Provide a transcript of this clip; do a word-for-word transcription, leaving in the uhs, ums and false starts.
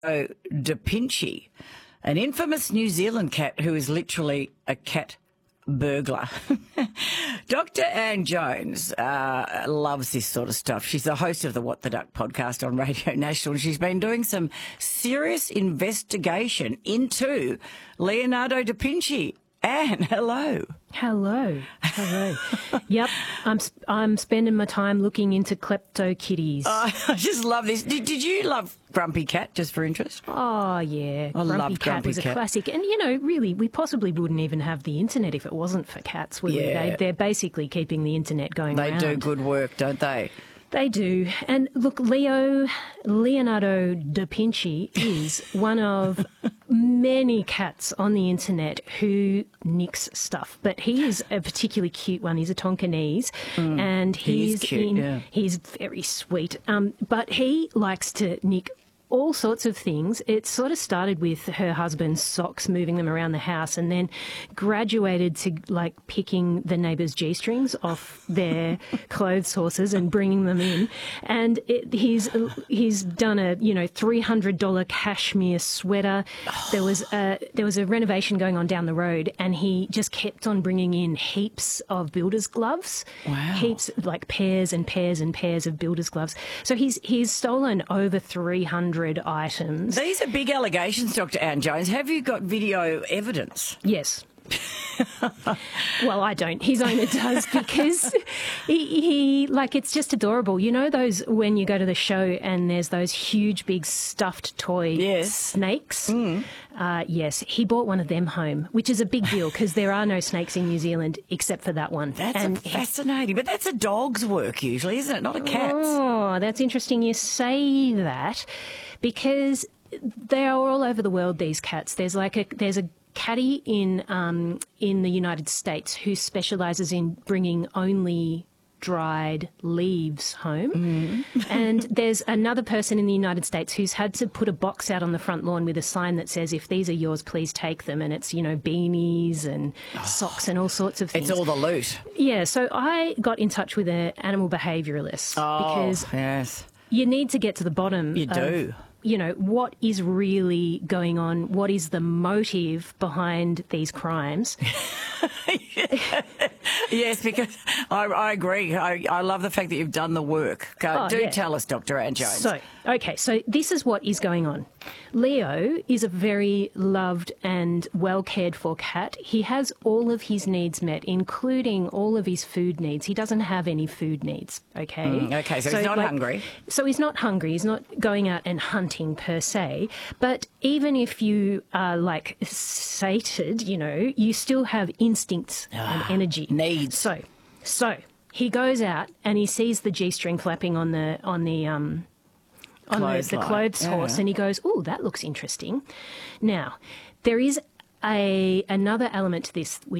Oh, Da Pinchy, an infamous New Zealand cat who is literally a cat burglar. Doctor Anne Jones uh, loves this sort of stuff. She's the host of the What the Duck podcast on Radio National. She's been doing some serious investigation into Leonardo Da Pinchy. Anne, hello. Hello. Hello. Yep, I'm I'm spending my time looking into klepto kitties. Oh, I just love this. Did, did you love Grumpy Cat, just for interest? Oh, yeah. I Grumpy loved Cat Grumpy was a Cat. classic. And, you know, really, we possibly wouldn't even have the internet if it wasn't for cats, would we? Yeah. They, they're basically keeping the internet going They round. do good work, don't they? They do. And look, Leo, Leonardo Da Pinchy is one of many cats on the internet who nicks stuff. But he is a particularly cute one. He's a Tonkinese. Mm, and he is he's cute, in, yeah. he's very sweet. Um, but he likes to nick all sorts of things. It sort of started with her husband's socks, moving them around the house, and then graduated to like picking the neighbours' G-strings off their clothes horses and bringing them in. And it, he's he's done a you know three hundred dollar cashmere sweater. There was a there was a renovation going on down the road, and he just kept on bringing in heaps of builders' gloves. Wow. Heaps, like pairs and pairs and pairs of builders' gloves. So he's he's stolen over three hundred items. These are big allegations, Doctor Anne Jones. Have you got video evidence? Yes. Well, I don't. His owner does, because he, he, like, it's just adorable. You know those, when you go to the show and there's those huge, big stuffed toy Yes. snakes? Mm. Uh, yes, he bought one of them home, which is a big deal because there are no snakes in New Zealand except for that one. That's and a fascinating, but that's a dog's work usually, isn't it? Not a cat's. Oh, that's interesting you say that, because they are all over the world, these cats. There's like a there's a catty in um, in the United States who specialises in bringing only dried leaves home. Mm. And there's another person in the United States who's had to put a box out on the front lawn with a sign that says, if these are yours, please take them. And it's, you know, beanies and oh, socks and all sorts of things. It's all the loot. Yeah, so I got in touch with an animal behaviouralist Oh, because yes. you need to get to the bottom You of, do. you know, what is really going on? What is the motive behind these crimes? Yes, because I, I agree. I, I love the fact that you've done the work. Go, Oh, do yeah. tell us, Doctor Anne Jones. So, okay, so this is what is going on. Leo is a very loved and well cared for cat. He has all of his needs met, including all of his food needs. He doesn't have any food needs, okay? Mm, okay, so he's not like, hungry. So he's not hungry. He's not going out and hunting per se. But even if you are like sated, you know, you still have instincts and energy. Needs. So, so he goes out and he sees the G-string flapping on the on the um on the, Clothes the line. clothes horse, Yeah. and he goes, "Oh, that looks interesting." Now, there is a another element to this which